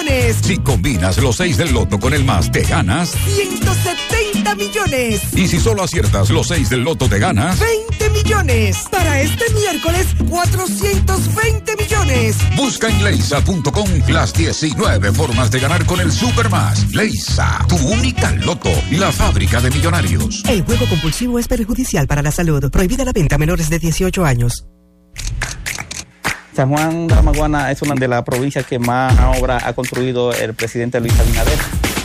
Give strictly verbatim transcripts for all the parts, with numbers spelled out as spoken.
millones. Si combinas los seis del loto con el más, te ganas ciento setenta millones. Y si solo aciertas los seis del loto, te ganas veinte millones. Para este miércoles, cuatrocientos veinte millones. Busca en leisa punto com las diecinueve formas de ganar con el Supermás. Leisa, tu única loto, la fábrica de millonarios. El juego compulsivo es perjudicial para la salud. Prohibida la venta a menores de dieciocho años. San Juan de la Maguana es una de las provincias que más obra ha construido el presidente Luis Abinader.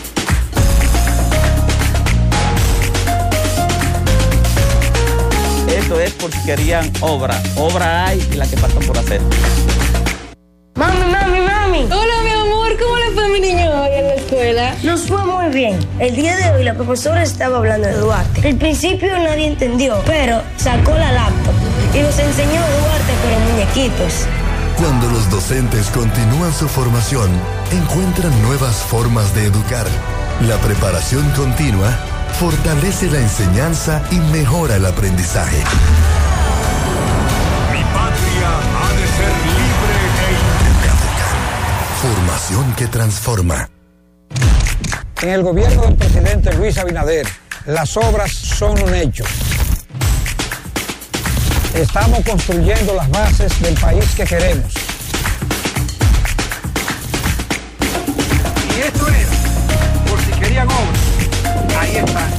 Esto es por si querían obra. Obra hay y la que faltan por hacer. Mami, mami, mami. Hola, mi amor. ¿Cómo le fue a mi niño hoy en la escuela? Nos fue muy bien. El día de hoy la profesora estaba hablando de Duarte. Al principio nadie entendió, pero sacó la laptop y nos enseñó a Duarte con muñequitos. Cuando los docentes continúan su formación, encuentran nuevas formas de educar. La preparación continua fortalece la enseñanza y mejora el aprendizaje. Mi patria ha de ser libre e independiente. Formación que transforma. En el gobierno del presidente Luis Abinader, las obras son un hecho. Estamos construyendo las bases del país que queremos. Y esto era, por si querían obras, ahí está.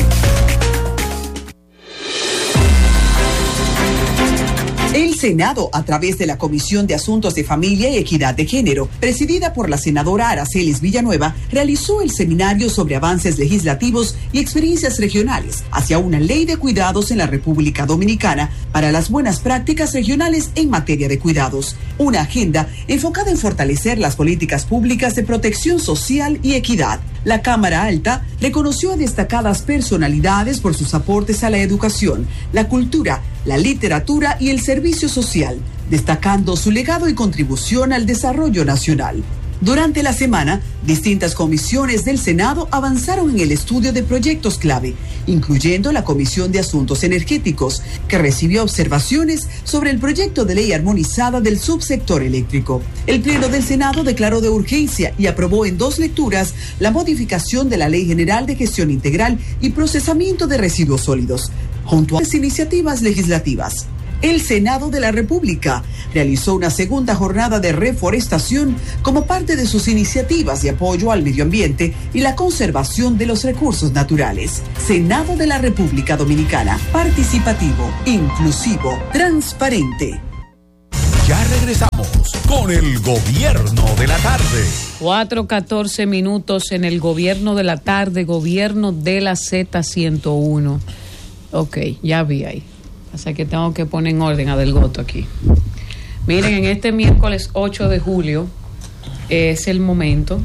El Senado, a través de la Comisión de Asuntos de Familia y Equidad de Género, presidida por la senadora Aracelis Villanueva, realizó el seminario sobre avances legislativos y experiencias regionales hacia una ley de cuidados en la República Dominicana para las buenas prácticas regionales en materia de cuidados. Una agenda enfocada en fortalecer las políticas públicas de protección social y equidad. La Cámara Alta reconoció a destacadas personalidades por sus aportes a la educación, la cultura, la literatura y el servicio social, destacando su legado y contribución al desarrollo nacional. Durante la semana, distintas comisiones del Senado avanzaron en el estudio de proyectos clave, incluyendo la Comisión de Asuntos Energéticos, que recibió observaciones sobre el proyecto de ley armonizada del subsector eléctrico. El Pleno del Senado declaró de urgencia y aprobó en dos lecturas la modificación de la Ley General de Gestión Integral y Procesamiento de Residuos Sólidos, junto a las iniciativas legislativas. El Senado de la República realizó una segunda jornada de reforestación como parte de sus iniciativas de apoyo al medio ambiente y la conservación de los recursos naturales. Senado de la República Dominicana, participativo, inclusivo, transparente. Ya regresamos con el Gobierno de la Tarde. cuatro catorce minutos en el Gobierno de la Tarde, Gobierno de la Z ciento uno. Ok, ya vi ahí. O sea que tengo que poner en orden a Del Goto aquí. Miren, en este miércoles ocho de julio es el momento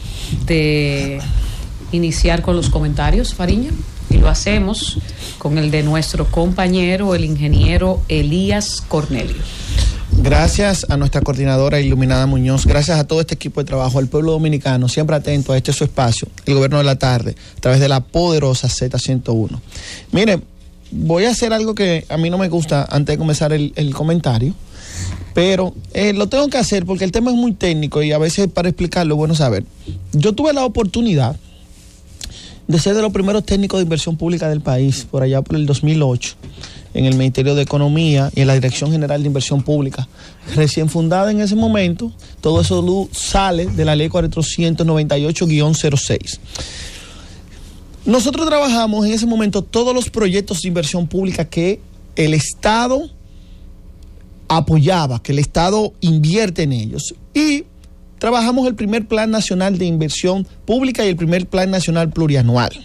de iniciar con los comentarios, Fariña, y lo hacemos con el de nuestro compañero, el ingeniero Elías Cornelio. Gracias a nuestra coordinadora Iluminada Muñoz, gracias a todo este equipo de trabajo, al pueblo dominicano, siempre atento a este su espacio, el Gobierno de la Tarde, a través de la poderosa Z ciento uno. Miren, voy a hacer algo que a mí no me gusta antes de comenzar el, el comentario, pero eh, lo tengo que hacer porque el tema es muy técnico y a veces para explicarlo es bueno saber. Yo tuve la oportunidad de ser de los primeros técnicos de inversión pública del país, por allá por el dos mil ocho, en el Ministerio de Economía y en la Dirección General de Inversión Pública, recién fundada en ese momento. Todo eso sale de la Ley cuatrocientos noventa y ocho guión cero seis. Nosotros trabajamos en ese momento todos los proyectos de inversión pública que el Estado apoyaba, que el Estado invierte en ellos. Y trabajamos el primer Plan Nacional de Inversión Pública y el primer Plan Nacional Plurianual.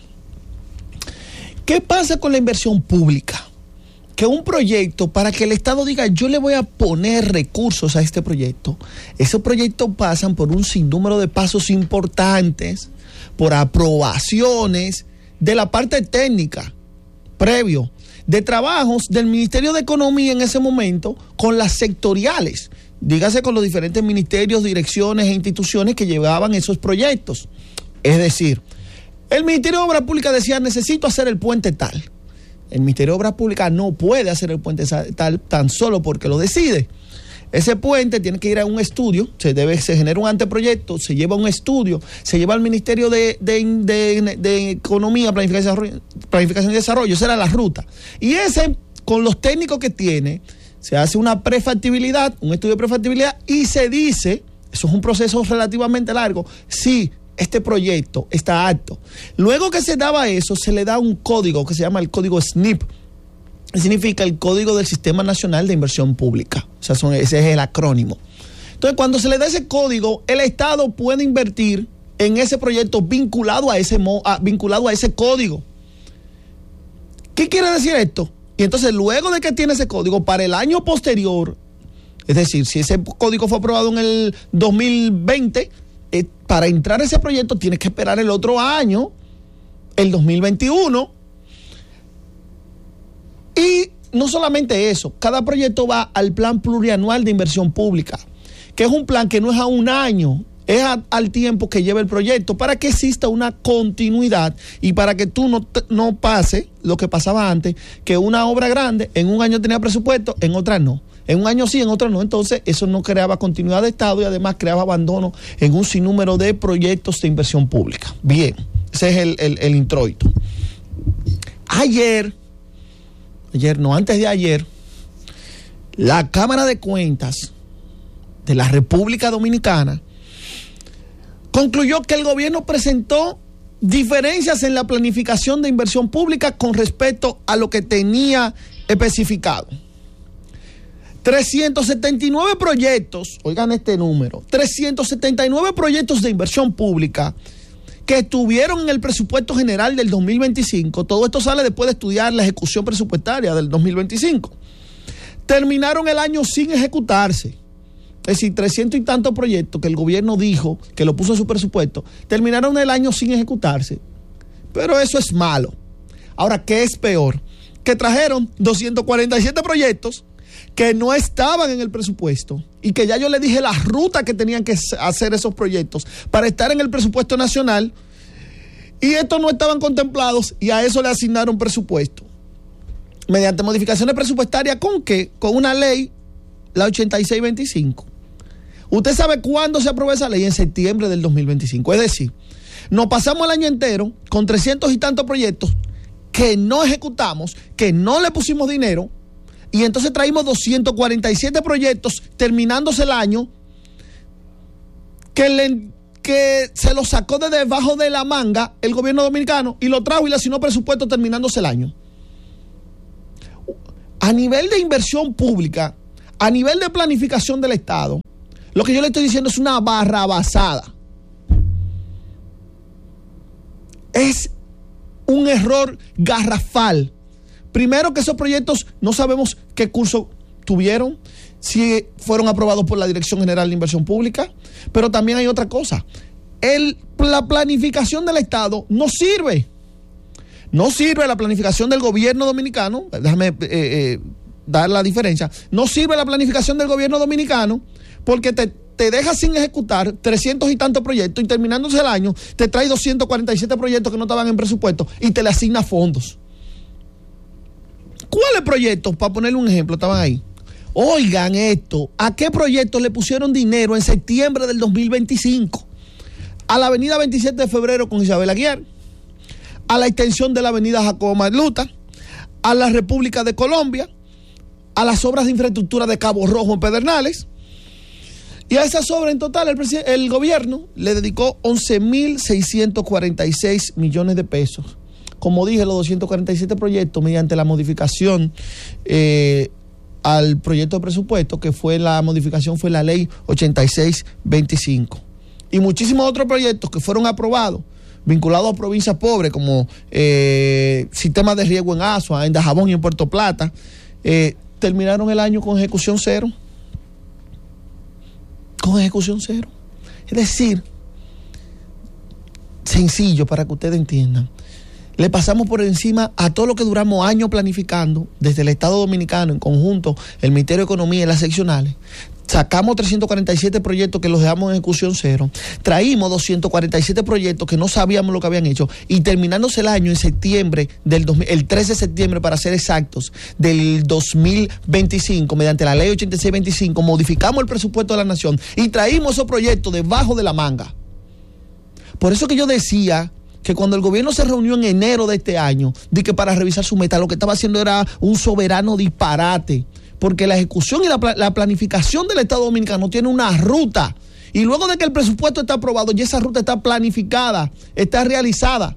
¿Qué pasa con la inversión pública? Que un proyecto, para que el Estado diga, yo le voy a poner recursos a este proyecto, esos proyectos pasan por un sinnúmero de pasos importantes, por aprobaciones de la parte técnica, previo, de trabajos del Ministerio de Economía en ese momento con las sectoriales, dígase con los diferentes ministerios, direcciones e instituciones que llevaban esos proyectos. Es decir, el Ministerio de Obras Públicas decía, necesito hacer el puente tal. El Ministerio de Obras Públicas no puede hacer el puente tal tan solo porque lo decide. Ese puente tiene que ir a un estudio, se debe, se genera un anteproyecto, se lleva a un estudio, se lleva al Ministerio de, de, de, de Economía, Planificación, Planificación y Desarrollo, esa era la ruta. Y ese, con los técnicos que tiene, se hace una prefactibilidad, un estudio de prefactibilidad, y se dice, eso es un proceso relativamente largo, sí, este proyecto está apto. Luego que se daba eso, se le da un código que se llama el código S N I P, significa el Código del Sistema Nacional de Inversión Pública. O sea, son, ese es el acrónimo. Entonces, cuando se le da ese código, el Estado puede invertir en ese proyecto vinculado a ese, a, vinculado a ese código. ¿Qué quiere decir esto? Y entonces, luego de que tiene ese código, para el año posterior, es decir, si ese código fue aprobado en el dos mil veinte, eh, para entrar a ese proyecto tienes que esperar el otro año, el dos mil veintiuno. Y no solamente eso, cada proyecto va al plan plurianual de inversión pública, que es un plan que no es a un año, es a, al tiempo que lleva el proyecto, para que exista una continuidad y para que tú no, no pase lo que pasaba antes, que una obra grande en un año tenía presupuesto, en otra no. En un año sí, en otro no. Entonces eso no creaba continuidad de Estado y además creaba abandono en un sinnúmero de proyectos de inversión pública. Bien, ese es el, el, el introito. Ayer... Ayer, no, antes de ayer, la Cámara de Cuentas de la República Dominicana concluyó que el gobierno presentó diferencias en la planificación de inversión pública con respecto a lo que tenía especificado. trescientos setenta y nueve proyectos, oigan este número, trescientos setenta y nueve proyectos de inversión pública que estuvieron en el presupuesto general del dos mil veinticinco, todo esto sale después de estudiar la ejecución presupuestaria del dos mil veinticinco, terminaron el año sin ejecutarse. Es decir, trescientos y tantos proyectos que el gobierno dijo que lo puso en su presupuesto, terminaron el año sin ejecutarse. Pero eso es malo. Ahora, ¿qué es peor? Que trajeron doscientos cuarenta y siete proyectos que no estaban en el presupuesto y que ya yo le dije la ruta que tenían que hacer esos proyectos para estar en el presupuesto nacional, y estos no estaban contemplados y a eso le asignaron presupuesto mediante modificaciones presupuestarias. ¿Con qué? Con una ley, la ochenta y seis veinticinco. ¿Usted sabe cuándo se aprobó esa ley? En septiembre del dos mil veinticinco. Es decir, nos pasamos el año entero con trescientos y tantos proyectos que no ejecutamos, que no le pusimos dinero. Y entonces traímos doscientos cuarenta y siete proyectos terminándose el año que, le, que se los sacó de debajo de la manga el gobierno dominicano y lo trajo y le asignó presupuesto terminándose el año. A nivel de inversión pública, a nivel de planificación del Estado, lo que yo le estoy diciendo es una barrabasada. Es un error garrafal. Primero, que esos proyectos no sabemos qué curso tuvieron, si fueron aprobados por la Dirección General de Inversión Pública, pero también hay otra cosa. El, la planificación del Estado no sirve. No sirve la planificación del gobierno dominicano, déjame eh, eh, dar la diferencia, no sirve la planificación del gobierno dominicano porque te, te deja sin ejecutar trescientos y tantos proyectos y terminándose el año te trae doscientos cuarenta y siete proyectos que no estaban en presupuesto y te le asigna fondos. ¿Cuáles proyectos? Para ponerle un ejemplo, estaban ahí. Oigan esto, ¿a qué proyectos le pusieron dinero en septiembre del dos mil veinticinco? A la avenida veintisiete de febrero con Isabel Aguiar, a la extensión de la avenida Jacobo Marluta, a la República de Colombia, a las obras de infraestructura de Cabo Rojo en Pedernales. Y a esas obras en total el, el gobierno le dedicó once mil seiscientos cuarenta y seis millones de pesos. Como dije, los doscientos cuarenta y siete proyectos mediante la modificación eh, al proyecto de presupuesto, que fue la modificación, fue la ley ochenta y seis veinticinco. Y muchísimos otros proyectos que fueron aprobados, vinculados a provincias pobres, como eh, sistemas de riego en Asua, en Dajabón y en Puerto Plata, eh, terminaron el año con ejecución cero. Con ejecución cero. Es decir, sencillo para que ustedes entiendan. le pasamos por encima a todo lo que duramos años planificando desde el Estado Dominicano en conjunto, el Ministerio de Economía y las seccionales. Sacamos trescientos cuarenta y siete proyectos que los dejamos en ejecución cero. Traímos doscientos cuarenta y siete proyectos que no sabíamos lo que habían hecho. Y terminándose el año en septiembre, del dos mil, el trece de septiembre para ser exactos, del dos mil veinticinco, mediante la ley ochenta y seis veinticinco, modificamos el presupuesto de la nación y traímos esos proyectos debajo de la manga. Por eso que yo decía que cuando el gobierno se reunió en enero de este año, di que para revisar su meta, lo que estaba haciendo era un soberano disparate, porque la ejecución y la, la planificación del Estado Dominicano tiene una ruta, y luego de que el presupuesto está aprobado, ya esa ruta está planificada, está realizada.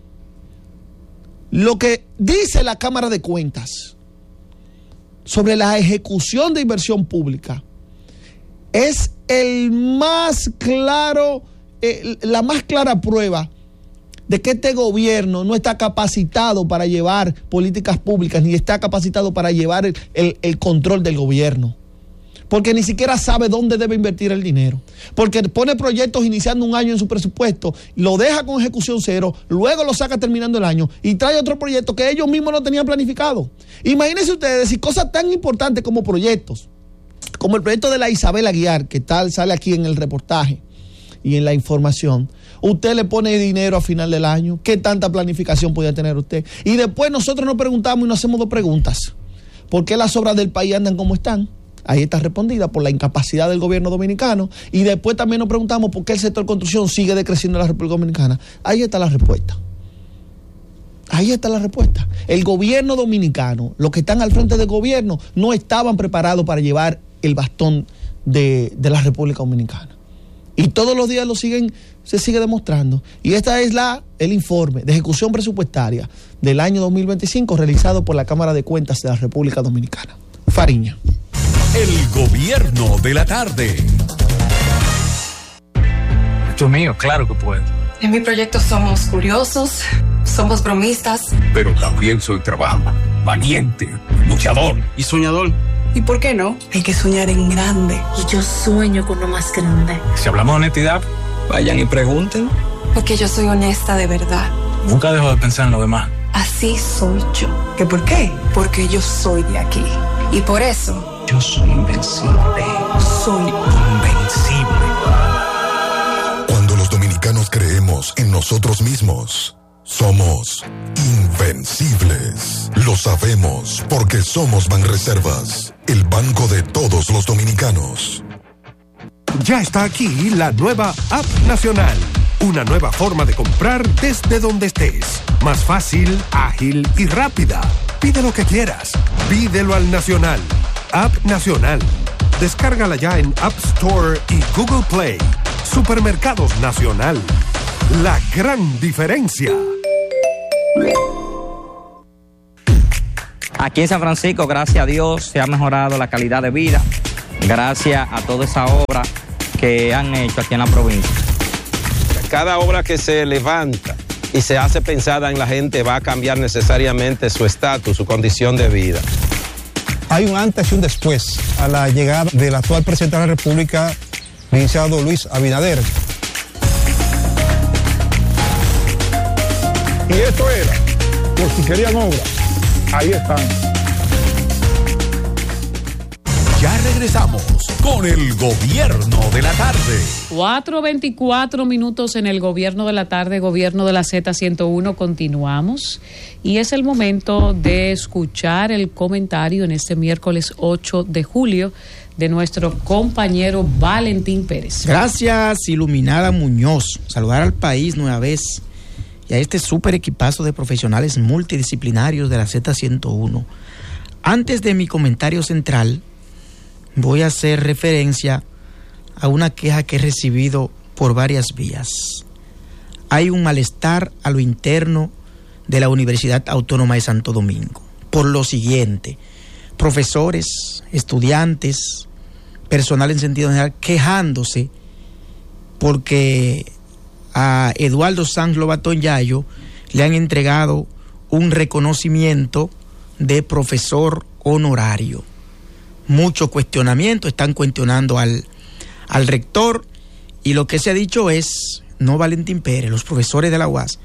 Lo que dice la Cámara de Cuentas sobre la ejecución de inversión pública es el más claro, eh, la más clara prueba de que este gobierno no está capacitado para llevar políticas públicas, ni está capacitado para llevar el, el, el control del gobierno, porque ni siquiera sabe dónde debe invertir el dinero, porque pone proyectos iniciando un año en su presupuesto, lo deja con ejecución cero, luego lo saca terminando el año y trae otro proyecto que ellos mismos no tenían planificado. Imagínense ustedes si cosas tan importantes como proyectos, como el proyecto de la Isabel Aguiar, que tal sale aquí en el reportaje y en la información, usted le pone dinero a final del año, ¿qué tanta planificación podía tener usted? Y después nosotros nos preguntamos y nos hacemos dos preguntas. ¿Por qué las obras del país andan como están? Ahí está respondida, por la incapacidad del gobierno dominicano. Y después también nos preguntamos por qué el sector construcción sigue decreciendo en la República Dominicana. Ahí está la respuesta. Ahí está la respuesta. El gobierno dominicano, los que están al frente del gobierno, no estaban preparados para llevar el bastón de, de la República Dominicana. Y todos los días lo siguen, se sigue demostrando. Y esta es la, el informe de ejecución presupuestaria del año dos mil veinticinco realizado por la Cámara de Cuentas de la República Dominicana. Fariña. El gobierno de la tarde. Esto es mío, claro que puedo. En mi proyecto somos curiosos, somos bromistas. Pero también soy trabajo, valiente, luchador y soñador. ¿Y por qué no? Hay que soñar en grande. Y yo sueño con lo más grande. Si hablamos de honestidad, vayan y pregunten. Porque yo soy honesta de verdad. Nunca dejo de pensar en lo demás. Así soy yo. ¿Qué por qué? Porque yo soy de aquí. Y por eso... yo soy invencible. Soy invencible. Cuando los dominicanos creemos en nosotros mismos, somos invencibles. Lo sabemos porque somos Banreservas, el banco de todos los dominicanos. Ya está aquí la nueva App Nacional. Una nueva forma de comprar desde donde estés. Más fácil, ágil y rápida. Pide lo que quieras. Pídelo al Nacional. App Nacional. Descárgala ya en App Store y Google Play. Supermercados Nacional. La gran diferencia. Aquí en San Francisco, gracias a Dios, se ha mejorado la calidad de vida, gracias a toda esa obra que han hecho aquí en la provincia. Cada obra que se levanta y se hace pensada en la gente va a cambiar necesariamente su estatus, su condición de vida. Hay un antes y un después a la llegada del actual presidente de la República, licenciado Luis Abinader. Y esto era, por si querían obra, ahí están. Ya regresamos con el gobierno de la tarde. cuatro veinticuatro minutos en el gobierno de la tarde, gobierno de la Z ciento uno, continuamos. Y es el momento de escuchar el comentario en este miércoles ocho de julio de nuestro compañero Valentín Pérez. Gracias, Iluminada Muñoz. Saludar al país nueva vez y a este súper equipazo de profesionales multidisciplinarios de la Z ciento uno. Antes de mi comentario central, voy a hacer referencia a una queja que he recibido por varias vías. Hay un malestar a lo interno de la Universidad Autónoma de Santo Domingo por lo siguiente: profesores, estudiantes, personal en sentido general quejándose porque a Eduardo Sanz Lobatón Yayo le han entregado un reconocimiento de profesor honorario. Mucho cuestionamiento, están cuestionando al, al rector, y lo que se ha dicho es, no Valentín Pérez, los profesores de la U A S,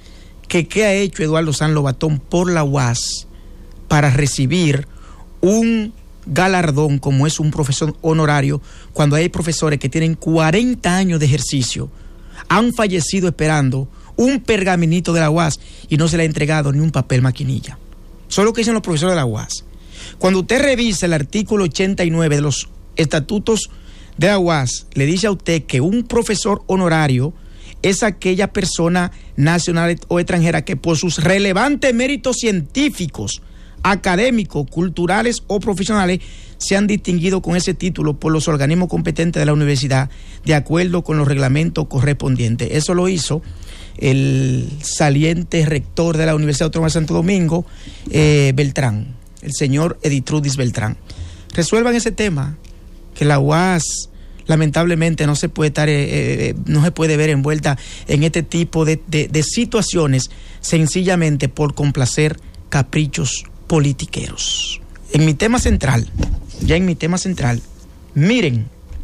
que qué ha hecho Eduardo San Lobatón por la U A S para recibir un galardón como es un profesor honorario, cuando hay profesores que tienen cuarenta años de ejercicio, han fallecido esperando un pergaminito de la U A S y no se le ha entregado ni un papel maquinilla. Eso es lo que dicen los profesores de la U A S. Cuando usted revisa el artículo ochenta y nueve de los estatutos de la U A S, le dice a usted que un profesor honorario es aquella persona nacional o extranjera que por sus relevantes méritos científicos, académicos, culturales o profesionales se han distinguido con ese título por los organismos competentes de la universidad de acuerdo con los reglamentos correspondientes. Eso lo hizo el saliente rector de la Universidad Autónoma de Santo Domingo, eh, Beltrán, el señor Editrudis Beltrán. Resuelvan ese tema, que la U A S lamentablemente no se puede estar, eh, eh, no se puede ver envuelta en este tipo de, de, de situaciones sencillamente por complacer caprichos politiqueros. En mi tema central, ya en mi tema central, miren,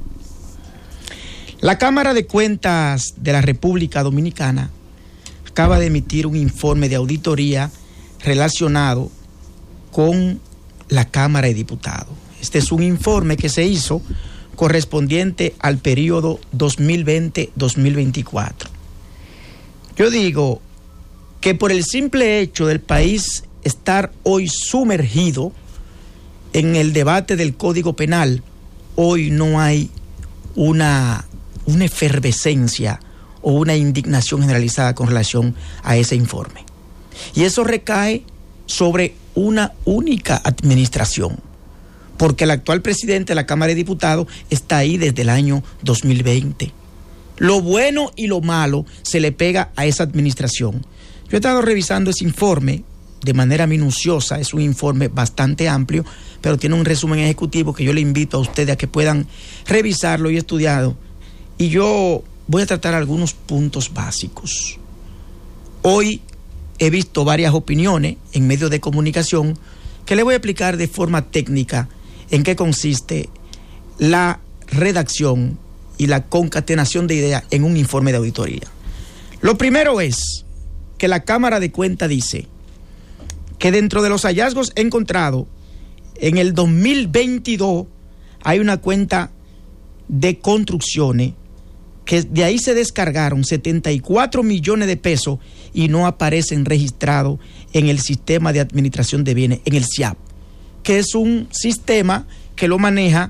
la Cámara de Cuentas de la República Dominicana acaba de emitir un informe de auditoría relacionado con la Cámara de Diputados. Este es un informe que se hizo correspondiente al periodo dos mil veinte a dos mil veinticuatro. Yo digo que por el simple hecho del país estar hoy sumergido en el debate del Código Penal, hoy no hay una, una efervescencia o una indignación generalizada con relación a ese informe. Y eso recae sobre una única administración, porque el actual presidente de la Cámara de Diputados está ahí desde el año dos mil veinte. Lo bueno y lo malo se le pega a esa administración. Yo he estado revisando ese informe de manera minuciosa, es un informe bastante amplio, pero tiene un resumen ejecutivo que yo le invito a ustedes a que puedan revisarlo y estudiarlo. Y yo voy a tratar algunos puntos básicos. Hoy he visto varias opiniones en medios de comunicación que le voy a explicar de forma técnica en qué consiste la redacción y la concatenación de ideas en un informe de auditoría. Lo primero es que la Cámara de Cuentas dice que dentro de los hallazgos encontrados en el dos mil veintidós hay una cuenta de construcciones que de ahí se descargaron setenta y cuatro millones de pesos y no aparecen registrados en el sistema de administración de bienes, en el S I A B, que es un sistema que lo maneja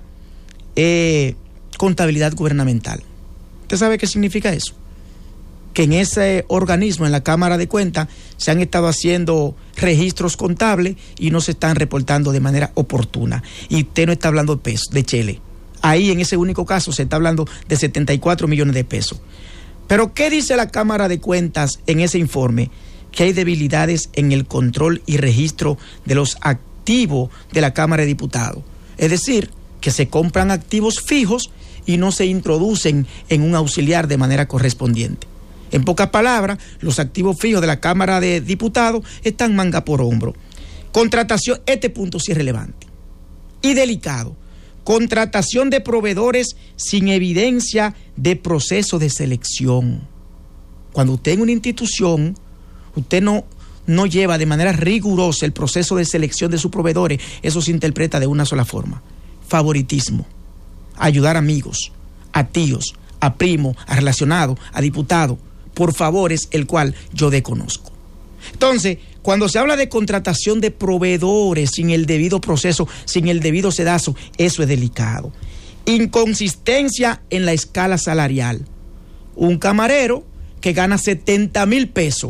eh, contabilidad gubernamental. ¿Usted sabe qué significa eso? Que en ese organismo, en la Cámara de Cuentas, se han estado haciendo registros contables y no se están reportando de manera oportuna. Y usted no está hablando de pesos, de chele. Ahí, en ese único caso, se está hablando de setenta y cuatro millones de pesos. Pero, ¿qué dice la Cámara de Cuentas en ese informe? Que hay debilidades en el control y registro de los activos de la Cámara de Diputados. Es decir, que se compran activos fijos y no se introducen en un auxiliar de manera correspondiente. En pocas palabras, los activos fijos de la Cámara de Diputados están manga por hombro. Contratación, este punto sí es relevante y delicado. Contratación de proveedores sin evidencia de proceso de selección. Cuando usted en una institución, usted no, no lleva de manera rigurosa el proceso de selección de sus proveedores, eso se interpreta de una sola forma: favoritismo, ayudar a amigos, a tíos, a primos, a relacionados, a diputados, por favores el cual yo desconozco. Entonces, cuando se habla de contratación de proveedores sin el debido proceso, sin el debido sedazo, eso es delicado. Inconsistencia en la escala salarial. Un camarero que gana setenta mil pesos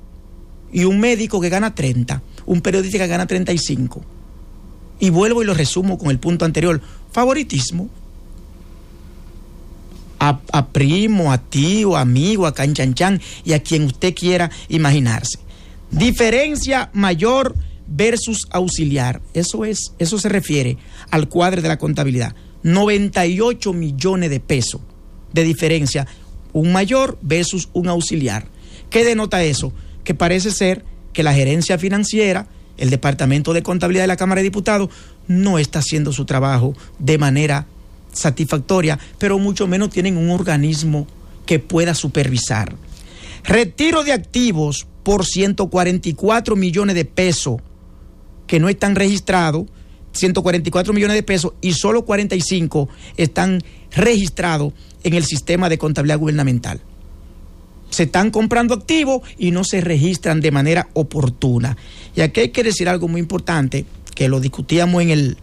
y un médico que gana treinta, un periodista que gana treinta y cinco. Y vuelvo y lo resumo con el punto anterior: favoritismo. A, a primo, a tío, amigo, a canchanchan y a quien usted quiera imaginarse. Diferencia mayor versus auxiliar. Eso es, eso se refiere al cuadro de la contabilidad. noventa y ocho millones de pesos de diferencia, un mayor versus un auxiliar. ¿Qué denota eso? Que parece ser que la gerencia financiera, el departamento de contabilidad de la Cámara de Diputados, no está haciendo su trabajo de manera satisfactoria, pero mucho menos tienen un organismo que pueda supervisar. retiro de activos por ciento cuarenta y cuatro millones de pesos que no están registrados, ciento cuarenta y cuatro millones de pesos, y solo cuarenta y cinco están registrados en el sistema de contabilidad gubernamental. Se están comprando activos y no se registran de manera oportuna. Y aquí hay que decir algo muy importante, que lo discutíamos en el,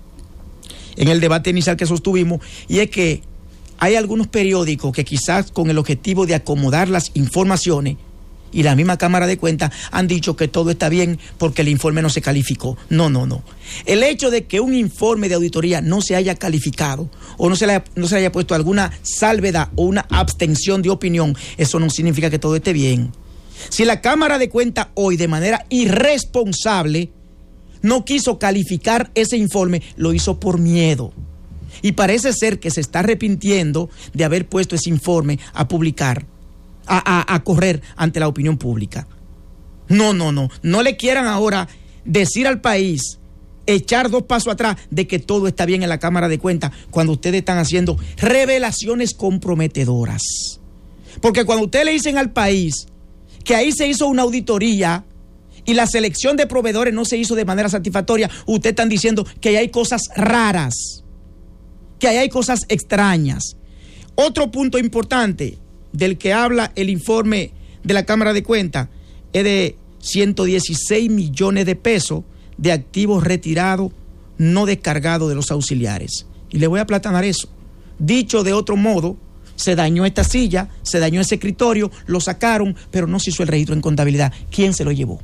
en el debate inicial que sostuvimos, y es que hay algunos periódicos que quizás con el objetivo de acomodar las informaciones, y la misma Cámara de Cuentas han dicho que todo está bien porque el informe no se calificó. No, no, no. El hecho de que un informe de auditoría no se haya calificado o no se le haya, no se le haya puesto alguna salvedad o una abstención de opinión, eso no significa que todo esté bien. Si la Cámara de Cuentas hoy, de manera irresponsable, no quiso calificar ese informe, lo hizo por miedo. Y parece ser que se está arrepintiendo de haber puesto ese informe a publicar. A, a, a correr ante la opinión pública. No, no, no. No le quieran ahora decir al país, echar dos pasos atrás de que todo está bien en la Cámara de Cuentas cuando ustedes están haciendo revelaciones comprometedoras. Porque cuando ustedes le dicen al país que ahí se hizo una auditoría y la selección de proveedores no se hizo de manera satisfactoria, ustedes están diciendo que ahí hay cosas raras, que ahí hay cosas extrañas. Otro punto importante del que habla el informe de la Cámara de Cuentas es de ciento dieciséis millones de pesos de activos retirados no descargados de los auxiliares. Y le voy a aplatanar eso. Dicho de otro modo, se dañó esta silla, se dañó ese escritorio, lo sacaron, pero no se hizo el registro en contabilidad. ¿Quién se lo llevó?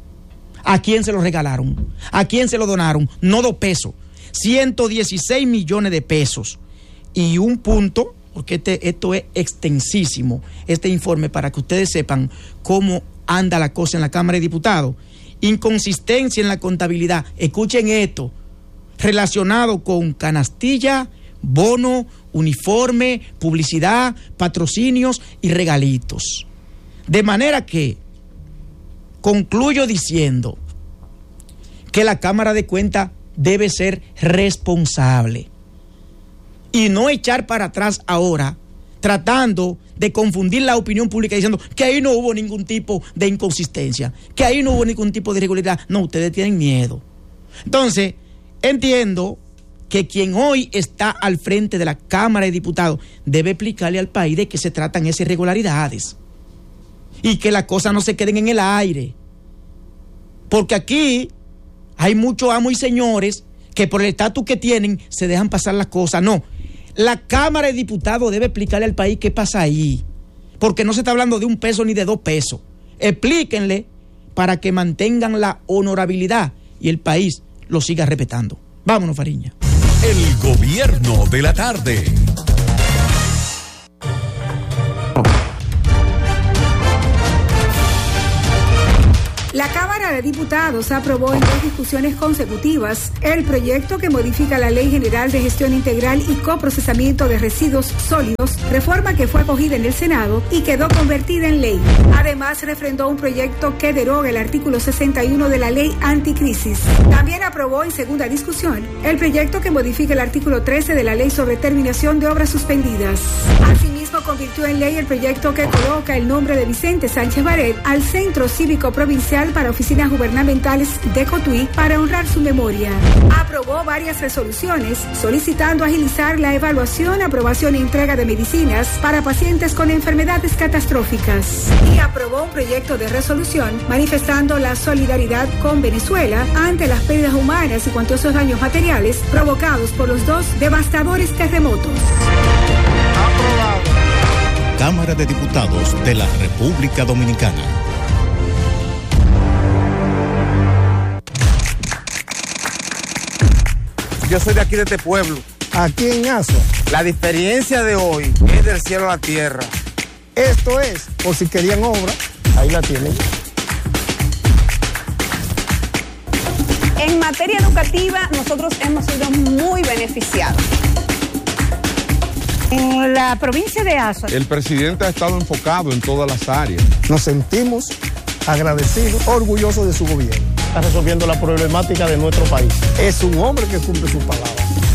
¿A quién se lo regalaron? ¿A quién se lo donaron? No dos pesos. ciento dieciséis millones de pesos. Y un punto, porque este, esto es extensísimo, este informe, para que ustedes sepan cómo anda la cosa en la Cámara de Diputados. Inconsistencia en la contabilidad. Escuchen esto, relacionado con canastilla, bono, uniforme, publicidad, patrocinios y regalitos. De manera que concluyo diciendo que la Cámara de Cuentas debe ser responsable y no echar para atrás ahora, tratando de confundir la opinión pública diciendo que ahí no hubo ningún tipo de inconsistencia, que ahí no hubo ningún tipo de irregularidad. No, ustedes tienen miedo. Entonces, entiendo que quien hoy está al frente de la Cámara de Diputados debe explicarle al país de qué se tratan esas irregularidades y que las cosas no se queden en el aire. Porque aquí hay muchos amos y señores que por el estatus que tienen se dejan pasar las cosas. No. La Cámara de Diputados debe explicarle al país qué pasa ahí, porque no se está hablando de un peso ni de dos pesos. Explíquenle para que mantengan la honorabilidad y el país lo siga respetando. Vámonos, Fariña. El gobierno de la tarde. La Cámara de Diputados aprobó en dos discusiones consecutivas el proyecto que modifica la Ley General de Gestión Integral y Coprocesamiento de Residuos Sólidos, reforma que fue acogida en el Senado y quedó convertida en ley. Además, refrendó un proyecto que deroga el artículo sesenta y uno de la Ley Anticrisis. También aprobó en segunda discusión el proyecto que modifica el artículo trece de la Ley sobre Terminación de Obras Suspendidas. Asimismo, convirtió en ley el proyecto que coloca el nombre de Vicente Sánchez Baret al Centro Cívico Provincial para Oficinas Gubernamentales de Cotuí para honrar su memoria. Aprobó varias resoluciones solicitando agilizar la evaluación, aprobación e entrega de medicinas para pacientes con enfermedades catastróficas. Y aprobó un proyecto de resolución manifestando la solidaridad con Venezuela ante las pérdidas humanas y cuantiosos daños materiales provocados por los dos devastadores terremotos. Aprobado. Cámara de Diputados de la República Dominicana. Yo soy de aquí, de este pueblo. Aquí en Asua. La diferencia de hoy es del cielo a la tierra. Esto es, por si querían obra, ahí la tienen. En materia educativa, nosotros hemos sido muy beneficiados. En la provincia de Asua, el presidente ha estado enfocado en todas las áreas. Nos sentimos agradecidos, orgullosos de su gobierno. Está resolviendo la problemática de nuestro país. Es un hombre que cumple su palabra.